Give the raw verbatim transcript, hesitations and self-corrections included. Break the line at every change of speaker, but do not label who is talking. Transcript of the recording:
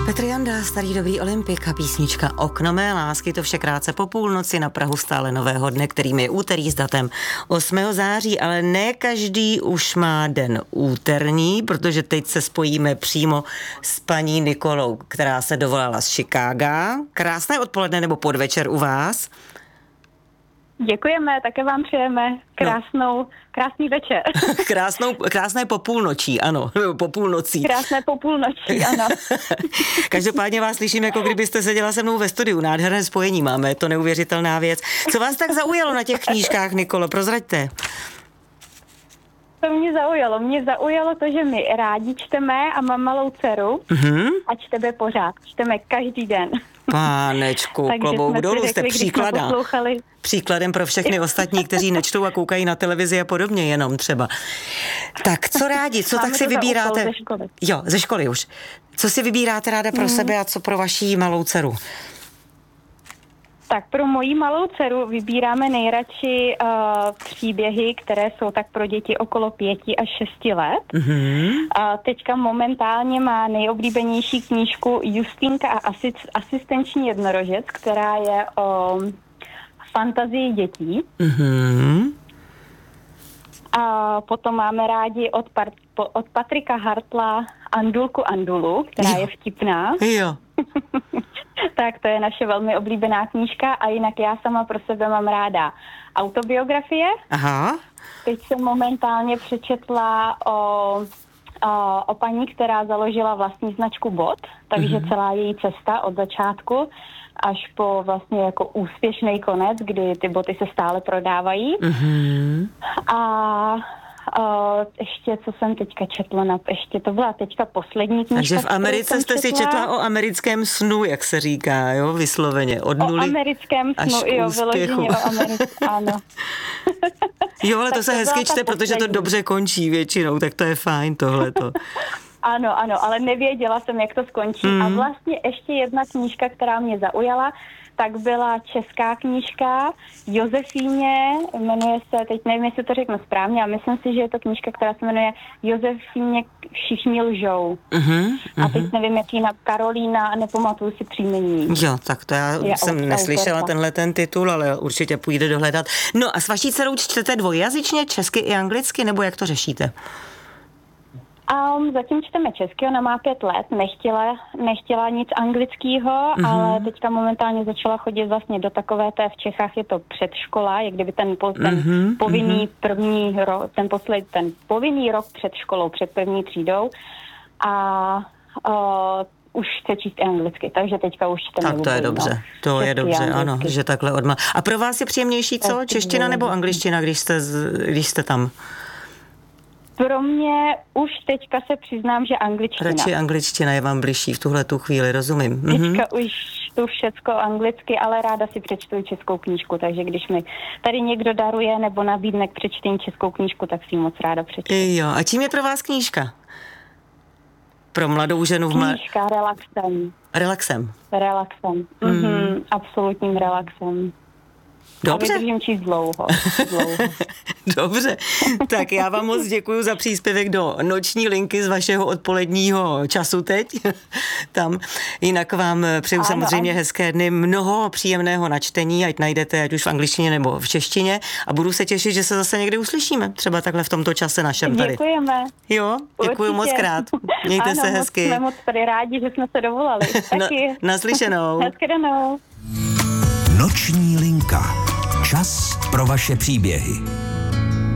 Petr Janda, starý dobrý olympik a písnička Okno mé lásky, to vše krátce po půlnoci na prahu stále nového dne, kterým je úterý s datem osmého září, ale ne každý už má den úterní, protože teď se spojíme přímo s paní Nikolou, která se dovolala z Chicaga. Krásné odpoledne nebo podvečer u vás.
Děkujeme, také vám přejeme krásnou, no. krásný večer.
Krásnou, krásné popůlnočí, ano, po půlnocí.
Krásné popůlnočí, ano.
Každopádně vás slyším, jako kdybyste seděla se mnou ve studiu. Nádherné spojení máme, je to neuvěřitelná věc. Co vás tak zaujalo na těch knížkách, Nikolo, prozraďte.
To mě zaujalo. Mě zaujalo to, že my rádi čteme a mám malou dceru mm-hmm. a čteme pořád. Čteme každý den.
Pánečku, klobouk dolů, jste příkladem. Příkladem pro všechny ostatní, kteří nečtou a koukají na televizi a podobně jenom třeba. Tak co rádi, co
Máme
tak si vybíráte?
Ze školy.
Jo, ze školy už. Co si vybíráte ráda pro mm. sebe a co pro vaši malou dceru?
Tak pro moji malou dceru vybíráme nejradši uh, příběhy, které jsou tak pro děti okolo pěti až šesti let. Mm-hmm. Uh, teďka momentálně má nejoblíbenější knížku Justýnka a asist, asistenční jednorožec, která je o fantazii dětí. Mm-hmm. A potom máme rádi od, par, po, od Patrika Hartla Andulku Andulu, která jo. je vtipná.
Jo.
Tak to je naše velmi oblíbená knížka a jinak já sama pro sebe mám ráda autobiografie. Aha. Teď jsem momentálně přečetla o, o, o paní, která založila vlastní značku bot, takže mm-hmm. celá její cesta od začátku až po vlastně jako úspěšný konec, kdy ty boty se stále prodávají. Mm-hmm. A Uh, ještě, co jsem teďka četla, na, ještě to byla teďka poslední knížka.
Takže v Americe jste si četla o americkém snu, jak se říká, jo, vysloveně, od nuly
o americkém snu, jo, vyloženě o americkém, ano.
Jo, ale to se hezky čte, protože to dobře končí většinou, tak to je fajn tohleto.
Ano, ano, ale nevěděla jsem, jak to skončí. Mm. A vlastně ještě jedna knížka, která mě zaujala, tak byla česká knížka Josefíně, jmenuje se, teď nevím, jestli to řeknu správně, a myslím si, že je to knížka, která se jmenuje Josefíně Všichni lžou. Uh-huh, uh-huh. A teď nevím, jaký na Karolína, a nepamatuju si příjmení.
Jo, tak to já je jsem autor, neslyšela autorka. Tenhle ten titul, ale určitě půjde dohledat. No a s vaší dcerou čtete dvojjazyčně, česky i anglicky, nebo jak to řešíte?
Um, zatím čteme česky, ona má pět let, nechtěla, nechtěla nic anglického, mm-hmm. ale teďka momentálně začala chodit vlastně do takové té, v Čechách je to předškola, jak kdyby ten, ten mm-hmm. povinný první rok, ten posled, ten povinný rok před školou, před první třídou a uh, už chce číst anglicky, takže teďka už čteme.
Tak to je dobře, to je dobře, ano, že takhle odmá. A pro vás je příjemnější co, čeština nebo angličtina, když jste, když jste tam?
Pro mě už teďka se přiznám, že angličtina.
Radši angličtina je vám bližší v tuhle tu chvíli, rozumím.
Teďka už tu všecko anglicky, ale ráda si přečtu českou knížku, takže když mi tady někdo daruje nebo nabídne k přečtení českou knížku, tak si ji moc ráda přečtu.
Jo, a čím je pro vás knížka? Pro mladou ženu v mladé...
Knížka relaxem.
Relaxem?
Relaxem, mm. mm-hmm, absolutním relaxem.
Dobře.
A vydržím číst dlouho. dlouho.
Dobře, tak já vám moc děkuju za příspěvek do noční linky z vašeho odpoledního času teď. Tam jinak vám přeju ano, samozřejmě ano. hezké dny, mnoho příjemného načtení, ať najdete, ať už v angličtině nebo v češtině a budu se těšit, že se zase někdy uslyšíme, třeba takhle v tomto čase našem tady.
Děkujeme.
Jo, děkuju moc krát. Mějte
ano,
se hezky.
Jsme moc tady rádi, že jsme se dovolali. Taky.
Na, naslyšenou.
Naschledanou.
Noční linka. Čas pro vaše příběhy.